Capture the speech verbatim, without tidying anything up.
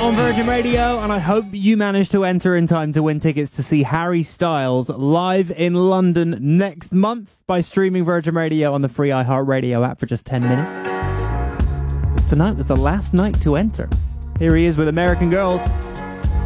on Virgin Radio, and I hope you managed to enter in time to win tickets to see Harry Styles live in London next month by streaming Virgin Radio on the free iHeartRadio app for just ten minutes. Tonight was the last night to enter. Here he is with American Girls.